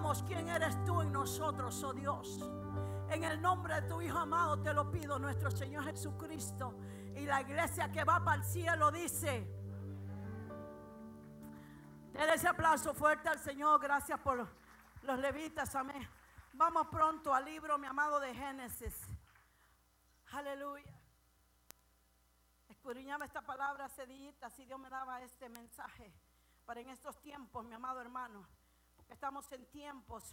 sabemos quién eres tú en nosotros, oh Dios. En el nombre de tu Hijo amado te lo pido, nuestro Señor Jesucristo. Y la iglesia que va para el cielo dice: denle ese aplauso fuerte al Señor. Gracias por los levitas, amén. Vamos pronto al libro, mi amado, de Génesis. Aleluya. Escudriñaba esta palabra hace días, así Dios me daba este mensaje para en estos tiempos, mi amado hermano, porque estamos en tiempos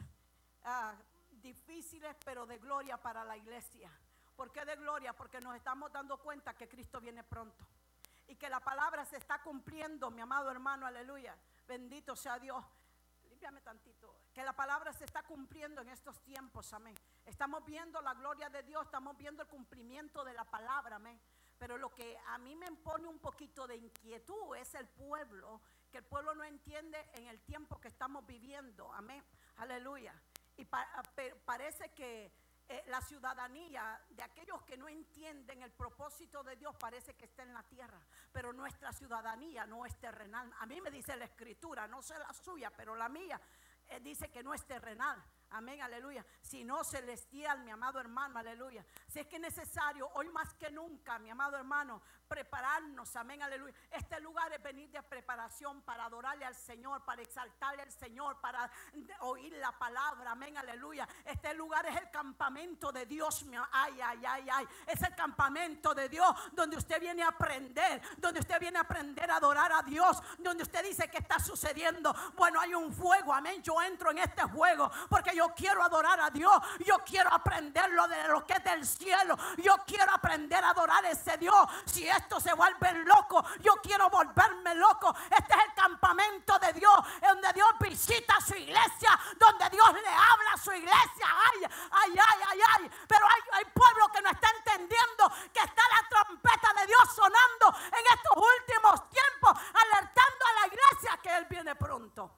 difíciles, pero de gloria para la iglesia. ¿Por qué de gloria? Porque nos estamos dando cuenta que Cristo viene pronto y que la palabra se está cumpliendo, mi amado hermano, aleluya. Bendito sea Dios. Límpiame tantito. Que la palabra se está cumpliendo en estos tiempos, amén. Estamos viendo la gloria de Dios, estamos viendo el cumplimiento de la palabra, amén. Pero lo que a mí me pone un poquito de inquietud es el pueblo, que el pueblo no entiende en el tiempo que estamos viviendo, amén, aleluya. Y parece que la ciudadanía de aquellos que no entienden el propósito de Dios parece que está en la tierra, pero nuestra ciudadanía no es terrenal. A mí me dice la escritura, no sé la suya, pero la mía dice que no es terrenal. Amén, aleluya, sino celestial, mi amado hermano, aleluya. Si es que es necesario, hoy más que nunca, mi amado hermano, prepararnos, amén, aleluya. Este lugar es venir de preparación para adorarle al Señor, para exaltarle al Señor, para oír la palabra, amén, aleluya. Este lugar es el campamento de Dios, ay, ay, ay, ay. Es el campamento de Dios donde usted viene a aprender, donde usted viene a aprender a adorar a Dios, donde usted dice que está sucediendo. Bueno, hay un fuego, amén. Yo entro en este fuego porque yo quiero adorar a Dios. Yo quiero aprender lo que es del cielo. Yo quiero aprender a adorar a ese Dios. Si esto se vuelve loco, yo quiero volverme loco. Este es el campamento de Dios, donde Dios visita a su iglesia, donde Dios le habla a su iglesia. Ay, ay, ay, ay, ay. Pero hay pueblo que no está entendiendo que está la trompeta de Dios sonando en estos últimos tiempos, alertando a la iglesia que Él viene pronto.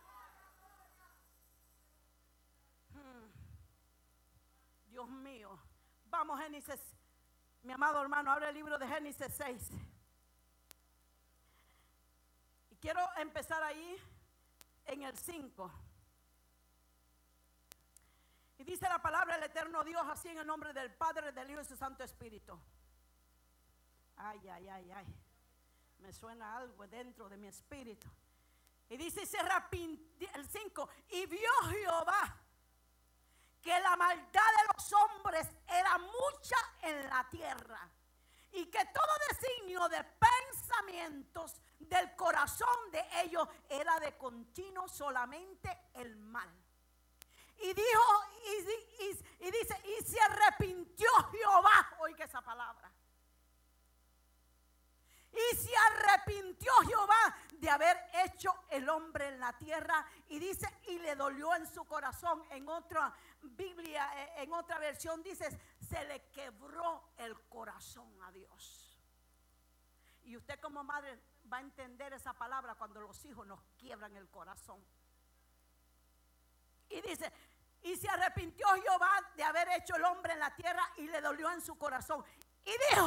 Dios mío. Vamos, Génesis. Mi amado hermano, abre el libro de Génesis 6. Y quiero empezar ahí en el 5. Y dice la palabra del eterno Dios así, en el nombre del Padre, del Hijo y su Santo Espíritu. Ay, ay, ay, ay. Me suena algo dentro de mi espíritu. Y dice, el 5. Y vio Jehová que la maldad de los hombres era mucha en la tierra, y que todo designio de pensamientos del corazón de ellos era de continuo solamente el mal. Y dijo, y dice, y se arrepintió Jehová. Oiga esa palabra. Y se arrepintió Jehová de haber hecho el hombre en la tierra. Y dice, y le dolió en su corazón. En otra Biblia, en otra versión dice, se le quebró el corazón a Dios. Y usted como madre va a entender esa palabra cuando los hijos nos quiebran el corazón. Y dice, y se arrepintió Jehová de haber hecho el hombre en la tierra, y le dolió en su corazón. Y dijo,